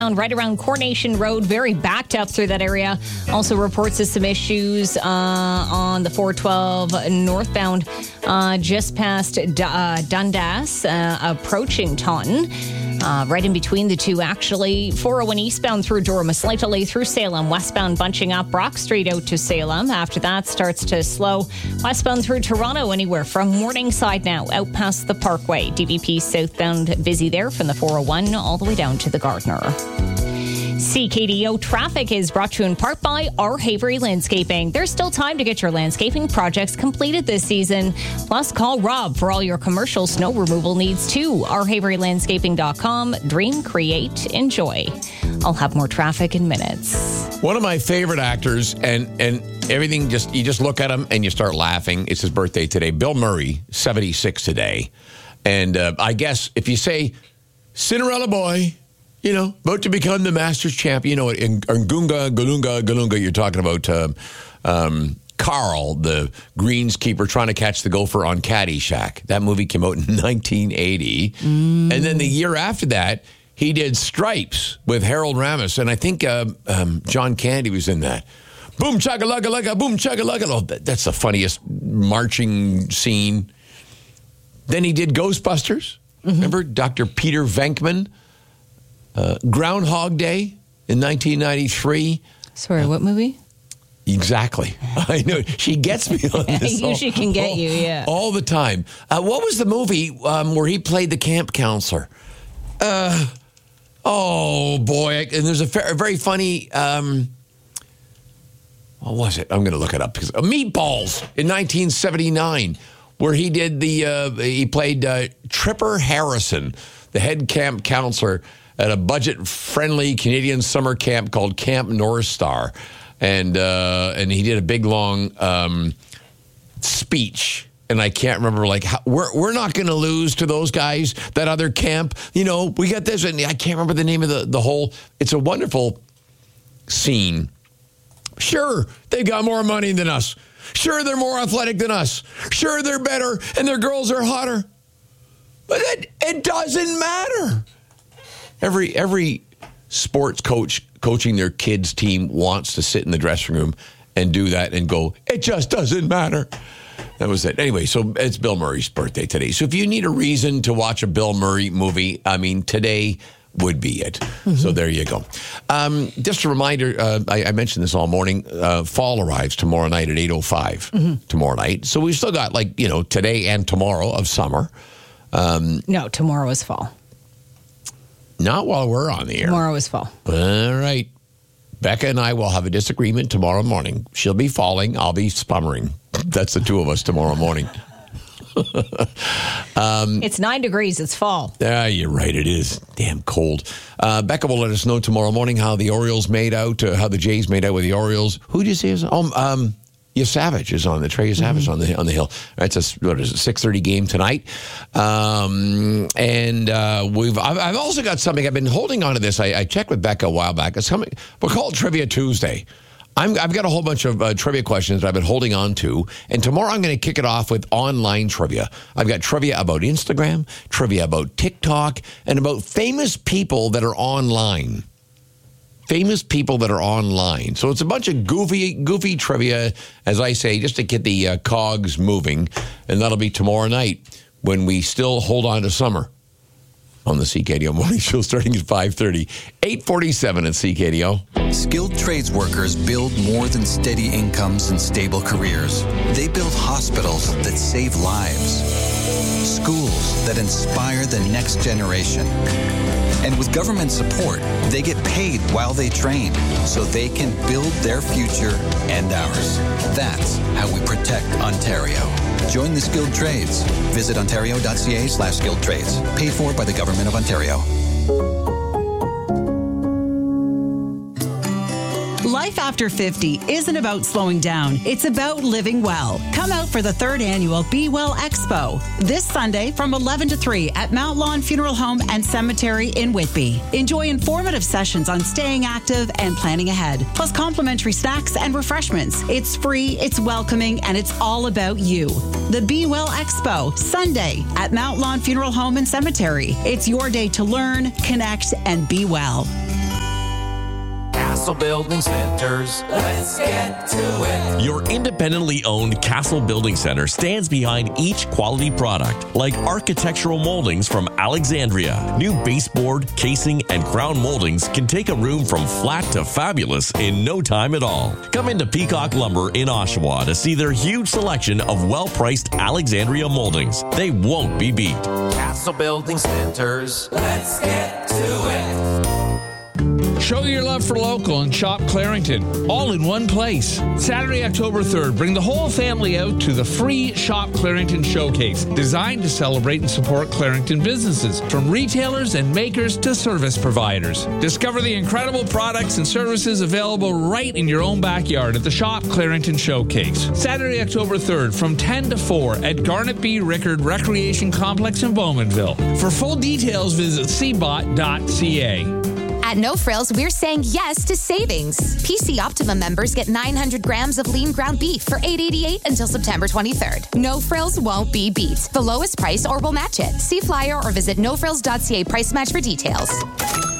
right around Coronation Road, very backed up through that area. Also reports of some issues on the 412 northbound just past Dundas, approaching Taunton. Right in between the two, actually. 401 eastbound through Durham, a slight delay through Salem. Westbound bunching up Brock Street out to Salem. After that, starts to slow. Westbound through Toronto, anywhere from Morningside now, out past the Parkway. DVP southbound busy there from the 401 all the way down to the Gardner. CKDO traffic is brought to you in part by R. Havery Landscaping. There's still time to get your landscaping projects completed this season. Plus, call Rob for all your commercial snow removal needs too. rhaverylandscaping.com. Dream, create, enjoy. I'll have more traffic in minutes. One of my favorite actors, and everything you just look at him and you start laughing. It's his birthday today. Bill Murray, 76 today. And I guess if you say Cinderella boy, about to become the Masters champion. In Gunga, Galunga, you're talking about Carl, the greenskeeper, trying to catch the gopher on Caddyshack. That movie came out in 1980. And then the year after that, he did Stripes with Harold Ramis. And I think John Candy was in that. Boom, chugga-lugga-lugga, boom, chugga-lugga. Oh, that's the funniest marching scene. Then he did Ghostbusters. Remember Dr. Peter Venkman? Groundhog Day in 1993. Sorry, what movie? Exactly. I know. She gets me on this. She can get you, yeah. All the time. What was the movie where he played the camp counselor? Oh, boy. And there's a very funny... what was it? I'm going to look it up. Because Meatballs in 1979, where he did he played Tripper Harrison, the head camp counselor at a budget-friendly Canadian summer camp called Camp North Star. And he did a big, long speech. And I can't remember, we're not going to lose to those guys, that other camp. We got this. And I can't remember the name of the whole. It's a wonderful scene. Sure, they got more money than us. Sure, they're more athletic than us. Sure, they're better, and their girls are hotter. But it doesn't matter. Every sports coach coaching their kids' team wants to sit in the dressing room and do that and go, it just doesn't matter. That was it. Anyway, so it's Bill Murray's birthday today. So if you need a reason to watch a Bill Murray movie, today would be it. So there you go. Just a reminder, I mentioned this all morning, fall arrives tomorrow night at 8:05 tomorrow night. So we've still got today and tomorrow of summer. No, tomorrow is fall. Not while we're on the air. Tomorrow is fall. All right. Becca and I will have a disagreement tomorrow morning. She'll be falling. I'll be spummering. That's the two of us tomorrow morning. It's 9 degrees. It's fall. Yeah, you're right. It is damn cold. Becca will let us know tomorrow morning how the Orioles made out, how the Jays made out with the Orioles. Who did you say is on? Savage is on the Trey Savage on the hill. It's a 6:30 game tonight, and I've also got something. I've been holding on to this. I checked with Becca a while back. It's coming. We'll call it Trivia Tuesday. I've got a whole bunch of trivia questions that I've been holding on to, and tomorrow I'm going to kick it off with online trivia. I've got trivia about Instagram, trivia about TikTok, and about famous people that are online. Famous people that are online. So it's a bunch of goofy trivia, as I say, just to get the cogs moving. And that'll be tomorrow night when we still hold on to summer on the CKDO Morning Show starting at 5:30. 8:47 at CKDO. Skilled trades workers build more than steady incomes and stable careers. They build hospitals that save lives, schools that inspire the next generation. And with government support, they get paid while they train so they can build their future and ours. That's how we protect Ontario. Join the skilled trades. Visit ontario.ca/skilled trades. Paid for by the Government of Ontario. Life after 50 isn't about slowing down. It's about living well. Come out for the 3rd annual Be Well Expo this Sunday from 11 to 3 at Mount Lawn Funeral Home and Cemetery in Whitby. Enjoy informative sessions on staying active and planning ahead, plus complimentary snacks and refreshments. It's free, it's welcoming, and it's all about you. The Be Well Expo, Sunday at Mount Lawn Funeral Home and Cemetery. It's your day to learn, connect, and be well. Castle Building Centers. Let's get to it. Your independently owned Castle Building Center stands behind each quality product, like architectural moldings from Alexandria. New baseboard, casing, and crown moldings can take a room from flat to fabulous in no time at all. Come into Peacock Lumber in Oshawa to see their huge selection of well-priced Alexandria moldings. They won't be beat. Castle Building Centers. Let's get to it. Show your love for local and shop Clarington, all in one place. Saturday, October 3rd, bring the whole family out to the free Shop Clarington Showcase, designed to celebrate and support Clarington businesses, from retailers and makers to service providers. Discover the incredible products and services available right in your own backyard at the Shop Clarington Showcase. Saturday, October 3rd, from 10 to 4 at Garnet B. Rickard Recreation Complex in Bowmanville. For full details, visit cbot.ca. At No Frills, we're saying yes to savings. PC Optimum members get 900 grams of lean ground beef for $8.88 until September 23rd. No Frills won't be beat. The lowest price or we'll match it. See flyer or visit nofrills.ca price match for details.